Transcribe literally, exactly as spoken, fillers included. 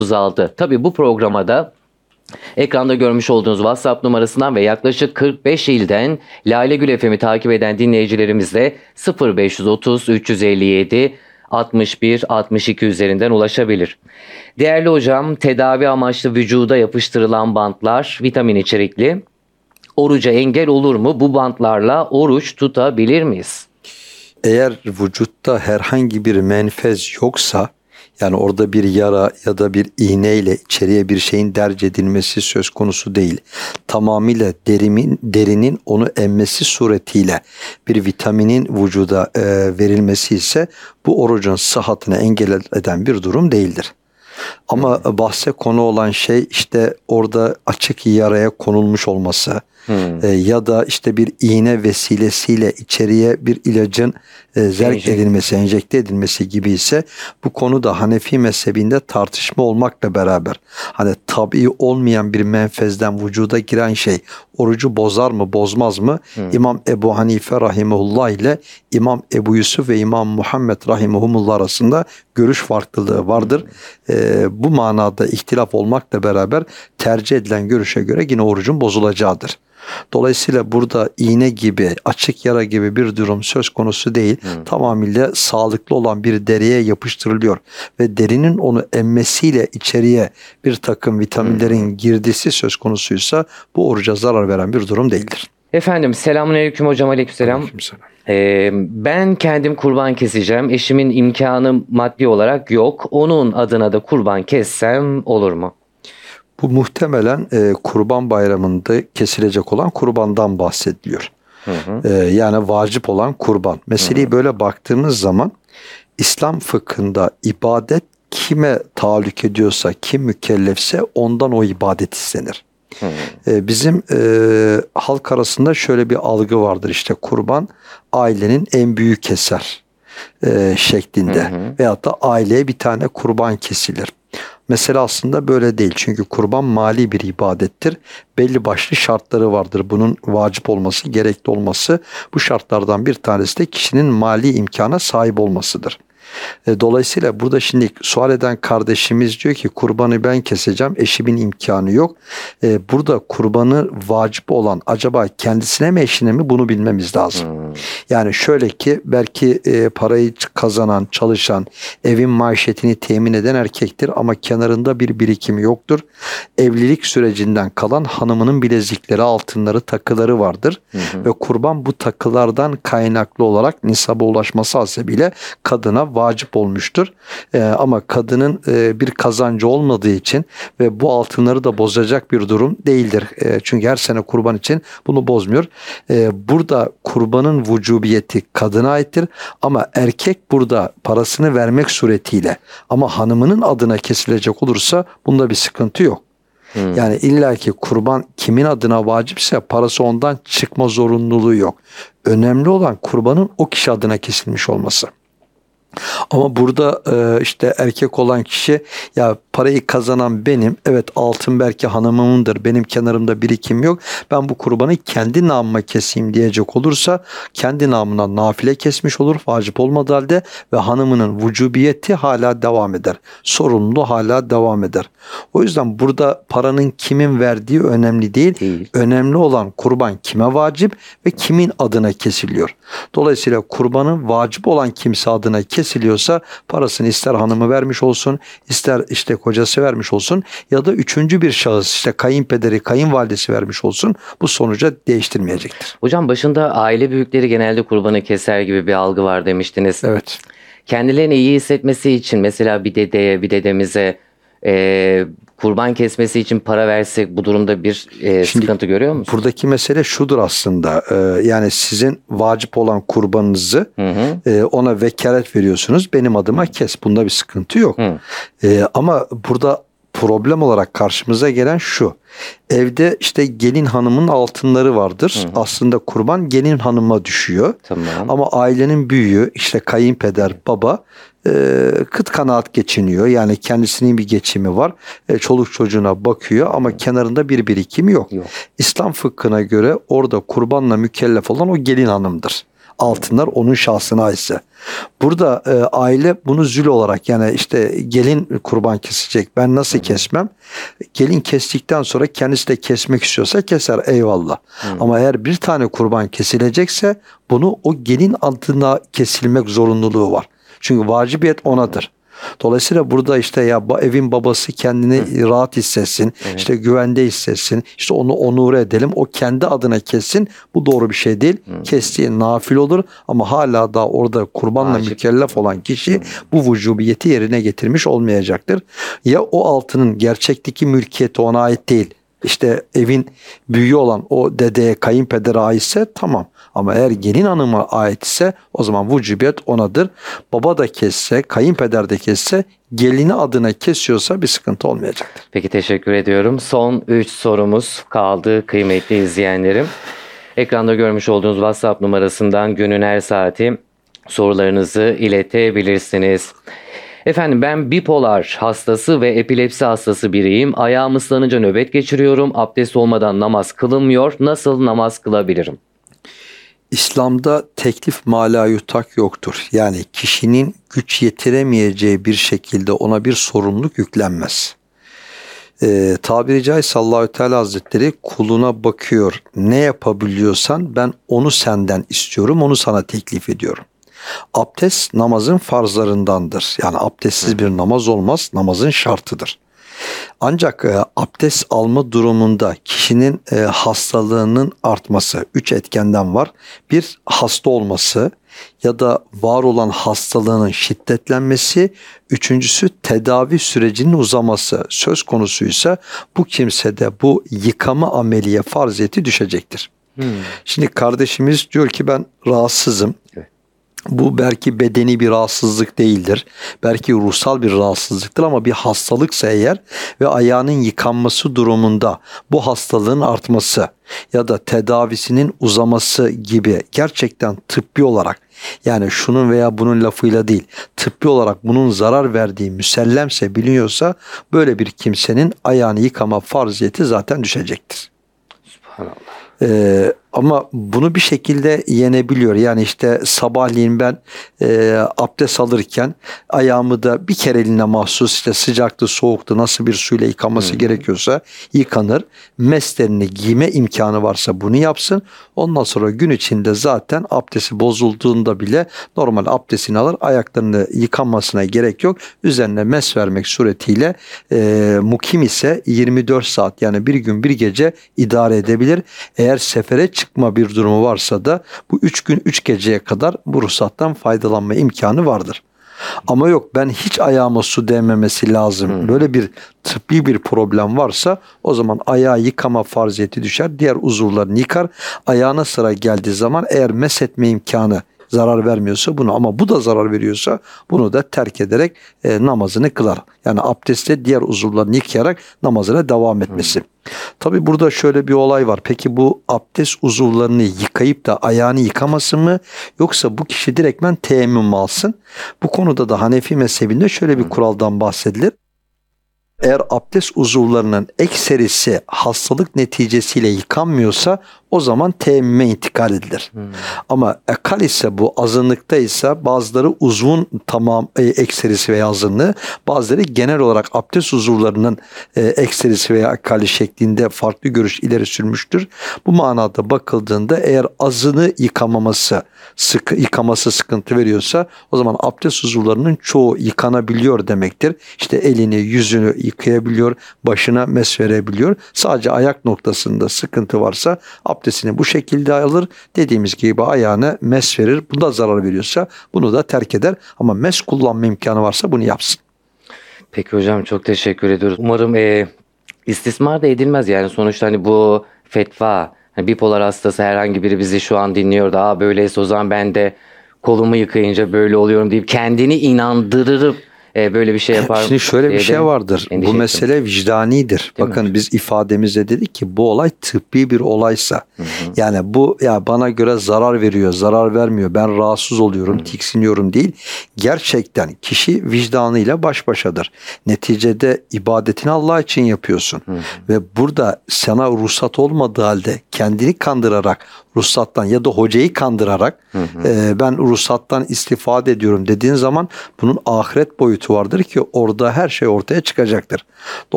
altı. Tabii bu programa da ekranda görmüş olduğunuz WhatsApp numarasından ve yaklaşık kırk beş ilden Lale Gül F M'i takip eden dinleyicilerimizle sıfır beş yüz otuz üç yüz elli yedi altmış bir altmış iki üzerinden ulaşabilir. Değerli hocam, tedavi amaçlı vücuda yapıştırılan bantlar vitamin içerikli. Oruca engel olur mu? Bu bantlarla oruç tutabilir miyiz? Eğer vücutta herhangi bir menfez yoksa, yani orada bir yara ya da bir iğneyle içeriye bir şeyin derc edilmesi söz konusu değil. Tamamıyla derimin, derinin onu emmesi suretiyle bir vitaminin vücuda e, verilmesi ise bu orucun sıhhatine engel eden bir durum değildir. Ama hmm. bahse konu olan şey işte orada açık yaraya konulmuş olması hmm. e, ya da işte bir iğne vesilesiyle içeriye bir ilacın e, zerk Enjek. edilmesi, enjekte edilmesi gibi ise bu konuda Hanefi mezhebinde tartışma olmakla beraber hani tabii olmayan bir menfezden vücuda giren şey orucu bozar mı bozmaz mı? Hmm. İmam Ebu Hanife rahimehullah ile İmam Ebu Yusuf ve İmam Muhammed rahimehumullah arasında görüş farklılığı vardır. Hmm. E, bu manada ihtilaf olmakla beraber tercih edilen görüşe göre yine orucun bozulacağıdır. Dolayısıyla burada iğne gibi, açık yara gibi bir durum söz konusu değil. Hmm. Tamamıyla sağlıklı olan bir deriye yapıştırılıyor. Ve derinin onu emmesiyle içeriye bir takım vitaminlerin hmm. girdisi söz konusuysa bu oruca zarar veren bir durum değildir. Efendim, selamünaleyküm hocam, aleykümselam. Aleykümselam. Ee, ben kendim kurban keseceğim. Eşimin imkanı maddi olarak yok. Onun adına da kurban kessem olur mu? Bu muhtemelen e, Kurban Bayramı'nda kesilecek olan kurbandan bahsediliyor. Hı hı. E, yani vacip olan kurban. Meseleyi hı hı. böyle baktığımız zaman İslam fıkhında ibadet kime tahallük ediyorsa, kim mükellefse ondan o ibadet istenir. Hı hı. E, bizim e, halk arasında şöyle bir algı vardır, işte kurban ailenin en büyük keser e, şeklinde. Hı hı. Veyahut da aileye bir tane kurban kesilir. Mesela aslında böyle değil. Çünkü kurban mali bir ibadettir. Belli başlı şartları vardır. Bunun vacip olması, gerekli olması. Bu şartlardan bir tanesi de kişinin mali imkana sahip olmasıdır. Dolayısıyla burada şimdi sual eden kardeşimiz diyor ki kurbanı ben keseceğim, eşimin imkanı yok. Burada kurbanı vacip olan acaba kendisine mi eşine mi, bunu bilmemiz lazım. Hmm. Yani şöyle ki belki parayı kazanan, çalışan, evin maişetini temin eden erkektir ama kenarında bir birikimi yoktur. Evlilik sürecinden kalan hanımının bilezikleri, altınları, takıları vardır. Hmm. Ve kurban bu takılardan kaynaklı olarak nisaba ulaşması hasebiyle kadına vacip olmuştur. Ee, ama kadının e, bir kazancı olmadığı için ve bu altınları da bozacak bir durum değildir. E, çünkü her sene kurban için bunu bozmuyor. E, burada kurbanın vücubiyeti kadına aittir ama erkek burada parasını vermek suretiyle ama hanımının adına kesilecek olursa bunda bir sıkıntı yok. Hmm. Yani illaki kurban kimin adına vacipse parası ondan çıkma zorunluluğu yok. Önemli olan kurbanın o kişi adına kesilmiş olması. Ama burada e, işte erkek olan kişi ya parayı kazanan benim, evet altın belki hanımımındır, benim kenarımda birikim yok, ben bu kurbanı kendi namıma keseyim diyecek olursa kendi namına nafile kesmiş olur vacip olmadığı halde ve hanımının vücubiyeti hala devam eder. Sorumluluğu hala devam eder. O yüzden burada paranın kimin verdiği önemli değil. değil. Önemli olan kurban kime vacip ve kimin adına kesiliyor. Dolayısıyla kurbanın vacip olan kimse adına kesiliyorsa parasını ister hanımı vermiş olsun, ister işte kocası vermiş olsun ya da üçüncü bir şahıs işte kayınpederi, kayınvalidesi vermiş olsun, bu sonuca değiştirmeyecektir. Hocam başında aile büyükleri genelde kurbanı keser gibi bir algı var demiştiniz. Evet. Kendilerini iyi hissetmesi için mesela bir dedeye, bir dedemize e, kurban kesmesi için para versek bu durumda bir e, Şimdi, sıkıntı görüyor musunuz? Buradaki mesele şudur aslında. E, yani sizin vacip olan kurbanınızı hı hı. E, ona vekalet veriyorsunuz. Benim adıma kes. Bunda bir sıkıntı yok. E, ama burada problem olarak karşımıza gelen şu. Evde işte gelin hanımın altınları vardır. Hı hı. Aslında kurban gelin hanıma düşüyor. Tamam. Ama ailenin büyüğü işte kayınpeder, baba e, kıt kanaat geçiniyor. Yani kendisinin bir geçimi var. E, çoluk çocuğuna bakıyor ama hı. kenarında bir birikimi yok. yok. İslam fıkhına göre orada kurbanla mükellef olan o gelin hanımdır. Altınlar onun şahsına aitse. Burada e, aile bunu zül olarak, yani işte gelin kurban kesecek, ben nasıl Hı-hı. kesmem? Gelin kestikten sonra kendisi de kesmek istiyorsa keser, eyvallah. Hı-hı. Ama eğer bir tane kurban kesilecekse bunu o gelin adına kesilmek zorunluluğu var. Çünkü vacibiyet onadır. Dolayısıyla burada işte ya evin babası kendini Hı. rahat hissetsin, evet. işte güvende hissetsin, işte onu onur edelim, o kendi adına kessin. Bu doğru bir şey değil. Hı. Kestiği nafil olur ama hala da orada kurbanla Acip. mükellef olan kişi Hı. bu vücubiyeti yerine getirmiş olmayacaktır. Ya o altının gerçekteki mülkiyeti ona ait değil. İşte evin büyüğü olan o dedeye, kayınpedere aitse tamam. Ama eğer gelin hanıma ait ise o zaman vücubiyet onadır. Baba da kesse, kayınpeder de kesse, gelini adına kesiyorsa bir sıkıntı olmayacaktır. Peki, teşekkür ediyorum. Son üç sorumuz kaldı kıymetli izleyenlerim. Ekranda görmüş olduğunuz WhatsApp numarasından günün her saati sorularınızı iletebilirsiniz. Efendim, ben bipolar hastası ve epilepsi hastası biriyim. Ayağım ıslanınca nöbet geçiriyorum. Abdest olmadan namaz kılınmıyor. Nasıl namaz kılabilirim? İslam'da teklif mala yutak yoktur. Yani kişinin güç yetiremeyeceği bir şekilde ona bir sorumluluk yüklenmez. Ee, tabiri caizse Allahü Teala Hazretleri kuluna bakıyor. Ne yapabiliyorsan ben onu senden istiyorum, onu sana teklif ediyorum. Abdest namazın farzlarındandır. Yani abdestsiz bir namaz olmaz, namazın şartıdır. Ancak e, abdest alma durumunda kişinin e, hastalığının artması, üç etkenden var. Bir, hasta olması ya da var olan hastalığının şiddetlenmesi, üçüncüsü tedavi sürecinin uzaması söz konusuysa bu kimsede bu yıkama ameliye farziyeti düşecektir. Hmm. Şimdi kardeşimiz diyor ki ben rahatsızım. Evet. Bu belki bedeni bir rahatsızlık değildir. Belki ruhsal bir rahatsızlıktır ama bir hastalıksa eğer ve ayağının yıkanması durumunda bu hastalığın artması ya da tedavisinin uzaması gibi gerçekten tıbbi olarak, yani şunun veya bunun lafıyla değil, tıbbi olarak bunun zarar verdiği müsellemse, biliniyorsa böyle bir kimsenin ayağını yıkama farziyeti zaten düşecektir. Subhanallah. Ee, ama bunu bir şekilde yenebiliyor. Yani işte sabahleyin ben e, abdest alırken ayağımı da bir kereliğine mahsus, işte sıcaktı soğuktu nasıl bir suyla yıkaması hmm. gerekiyorsa yıkanır. Meslerini giyme imkanı varsa bunu yapsın. Ondan sonra gün içinde zaten abdesti bozulduğunda bile normal abdestini alır. Ayaklarını yıkanmasına gerek yok. Üzerine mes vermek suretiyle e, mukim ise yirmi dört saat, yani bir gün bir gece idare edebilir. Eğer sefere çıkma bir durumu varsa da bu üç gün üç geceye kadar bu ruhsattan faydalanma imkanı vardır. Ama yok ben hiç ayağıma su değmemesi lazım. Hmm. Böyle bir tıbbi bir problem varsa o zaman ayağı yıkama farziyeti düşer. Diğer uzuvlarını yıkar. Ayağına sıra geldiği zaman eğer meshetme imkanı zarar vermiyorsa bunu, ama bu da zarar veriyorsa bunu da terk ederek e, namazını kılar. Yani abdestle diğer uzuvlarını yıkayarak namazına devam etmesi. Hmm. Tabi burada şöyle bir olay var. Peki bu abdest uzuvlarını yıkayıp da ayağını yıkaması mı, yoksa bu kişi direktmen teyemmüm alsın? Bu konuda da Hanefi mezhebinde şöyle bir kuraldan bahsedilir. Eğer abdest uzuvlarının ekserisi hastalık neticesiyle yıkanmıyorsa o zaman teyemmüme intikal edilir. Hmm. Ama ekal ise, bu azınlıkta ise bazıları uzvun tamam e, ekserisi veya azınlığı, bazıları genel olarak abdest uzuvlarının e, ekserisi veya ekali şeklinde farklı görüş ileri sürmüştür. Bu manada bakıldığında eğer azını yıkamaması, sık, yıkaması sıkıntı veriyorsa o zaman abdest uzuvlarının çoğu yıkanabiliyor demektir. İşte elini, yüzünü yıkayabiliyor, başına mes verebiliyor. Sadece ayak noktasında sıkıntı varsa abdestini bu şekilde alır. Dediğimiz gibi ayağına mes verir. Bu da zarar veriyorsa bunu da terk eder. Ama mes kullanma imkanı varsa bunu yapsın. Peki hocam, çok teşekkür ediyoruz. Umarım e, istismar da edilmez. Yani sonuçta hani bu fetva, hani bipolar hastası herhangi biri bizi şu an dinliyor da böyleyse o zaman ben de kolumu yıkayınca böyle oluyorum deyip kendini inandırırıp E, böyle bir şey yapar. Şimdi şöyle bir şey vardır. Bu mesele vicdanidir. Değil Bakın mi? Biz ifademizde dedik ki bu olay tıbbi bir olaysa, hı hı. yani bu ya bana göre zarar veriyor, zarar vermiyor, ben rahatsız oluyorum, hı. tiksiniyorum değil. Gerçekten kişi vicdanıyla baş başadır. Neticede ibadetini Allah için yapıyorsun. Hı hı. Ve burada sana ruhsat olmadığı halde kendini kandırarak ruhsattan ya da hocayı kandırarak hı hı. E, ben ruhsattan istifade ediyorum dediğin zaman bunun ahiret boyutu vardır ki orada her şey ortaya çıkacaktır.